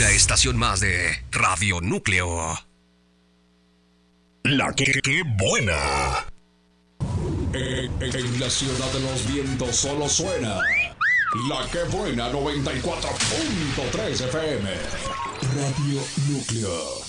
Una estación más de Radio Núcleo. La que buena. En la ciudad de los vientos solo suena La que buena 94.3 FM. Radio Núcleo.